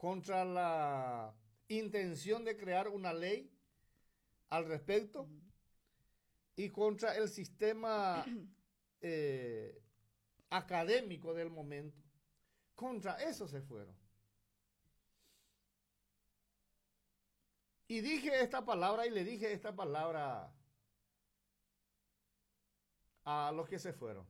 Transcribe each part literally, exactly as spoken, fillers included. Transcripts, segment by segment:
contra la intención de crear una ley al respecto uh-huh. y contra el sistema eh, académico del momento. Contra eso se fueron. Y dije esta palabra y le dije esta palabra a los que se fueron.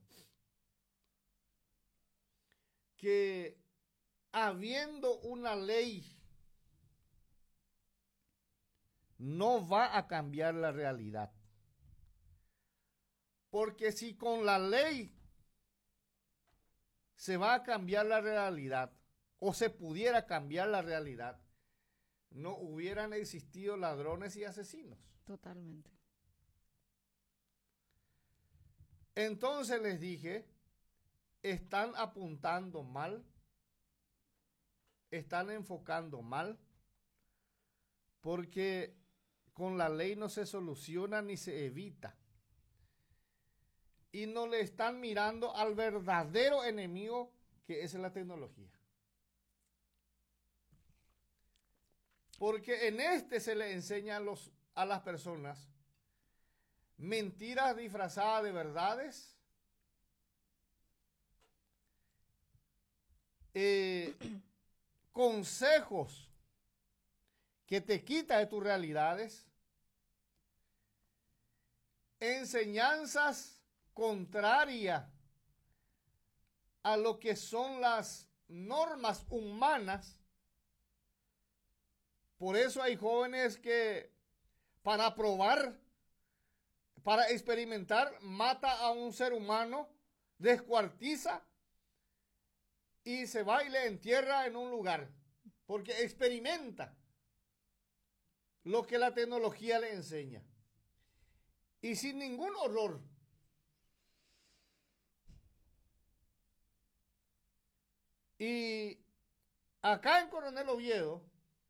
Que habiendo una ley no va a cambiar la realidad. Porque si con la ley se va a cambiar la realidad o se pudiera cambiar la realidad, no hubieran existido ladrones y asesinos. Totalmente. Entonces les dije, están apuntando mal, están enfocando mal, porque con la ley no se soluciona ni se evita. Y no le están mirando al verdadero enemigo que es la tecnología. Porque en este se le enseña a, los, a las personas mentiras disfrazadas de verdades, eh, consejos que te quitan de tus realidades, enseñanzas contrarias a lo que son las normas humanas. Por eso hay jóvenes que para probar, para experimentar, mata a un ser humano, descuartiza y se va y le entierra en un lugar, porque experimenta lo que la tecnología le enseña. Y sin ningún horror. Y acá en Coronel Oviedo,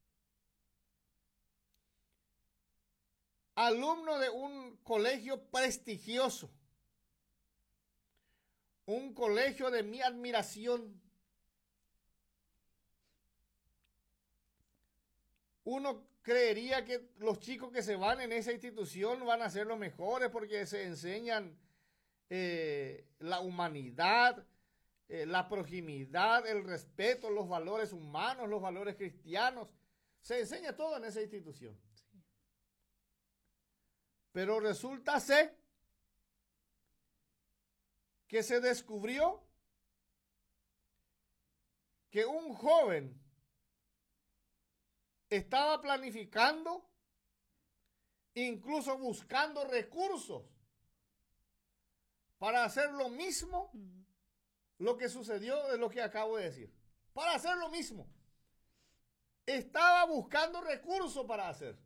alumno de un colegio prestigioso, un colegio de mi admiración, uno creería que los chicos que se van en esa institución van a ser los mejores porque se enseñan eh, la humanidad, eh, la proximidad, el respeto, los valores humanos, los valores cristianos. Se enseña todo en esa institución. Sí. Pero resulta ser que se descubrió que un joven estaba planificando, incluso buscando recursos para hacer lo mismo, uh-huh. lo que sucedió de lo que acabo de decir. Para hacer lo mismo. Estaba buscando recursos para hacer.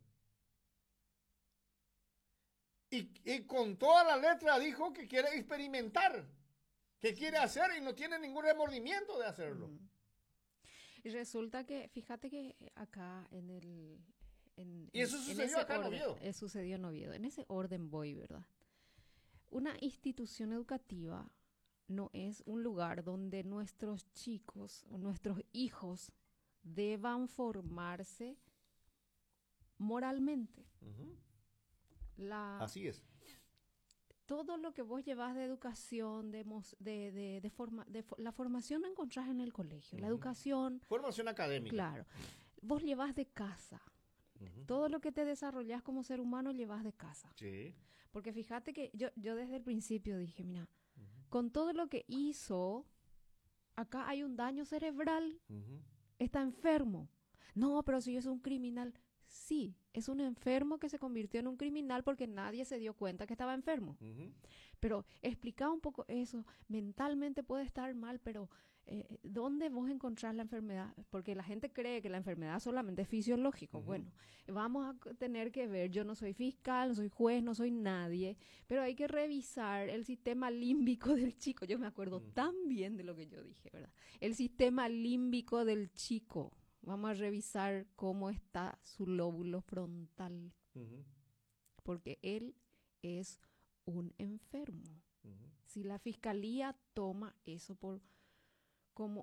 Y, y con toda la letra dijo que quiere experimentar, que quiere hacer y no tiene ningún remordimiento de hacerlo. Uh-huh. Y resulta que, fíjate que acá en el... En, y eso en, sucedió en acá orden, en Oviedo. Eh, sucedió en Oviedo. En ese orden voy, ¿verdad? Una institución educativa no es un lugar donde nuestros chicos o nuestros hijos deban formarse moralmente. Uh-huh. La, Así es. Todo lo que vos llevas de educación, de, de, de, de, forma, de la formación la encontrás en el colegio, uh-huh. la educación... Formación académica. Claro. Vos llevas de casa. Uh-huh. Todo lo que te desarrollás como ser humano llevas de casa. Sí. Porque fíjate que yo, yo desde el principio dije, mira, uh-huh. con todo lo que hizo, acá hay un daño cerebral. Uh-huh. Está enfermo. No, pero si es un criminal... Sí, es un enfermo que se convirtió en un criminal porque nadie se dio cuenta que estaba enfermo. Uh-huh. Pero explica un poco eso. Mentalmente puede estar mal, pero eh, ¿dónde vos encontrás la enfermedad? Porque la gente cree que la enfermedad solamente es fisiológico. Uh-huh. Bueno, vamos a tener que ver, yo no soy fiscal, no soy juez, no soy nadie, pero hay que revisar el sistema límbico del chico. Yo me acuerdo uh-huh. tan bien de lo que yo dije, ¿verdad? El sistema límbico del chico. Vamos a revisar cómo está su lóbulo frontal. Uh-huh. Porque él es un enfermo. Uh-huh. Si la fiscalía toma eso por como